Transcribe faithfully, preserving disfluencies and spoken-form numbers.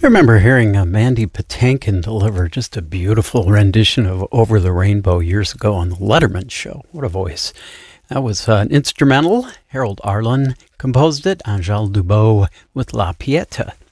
I remember hearing uh, Mandy Patinkin deliver just a beautiful rendition of Over the Rainbow years ago on the Letterman show. What a voice. That was uh, an instrumental. Harold Arlen composed it. Angèle Dubois with La Pieta.